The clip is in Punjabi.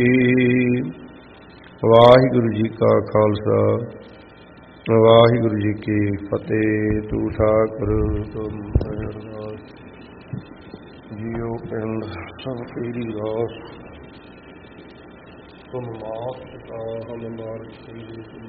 ਵਾਹਿਗੁਰੂ ਜੀ ਕਾ ਖਾਲਸਾ ਵਾਹਿਗੁਰੂ ਜੀ ਕੀ ਫਤਿਹ। ਤੂੰ ਠਾਕੁਰ ਤੁਮ ਅਰਦਾਸ ਜੀਓ ਪਿੰਡ ਸਭ ਤੇਰੀ ਰਾਸ ਤੁਮ ਮਾਤ ਪਿਤਾ ਹਮ ਮਾਰ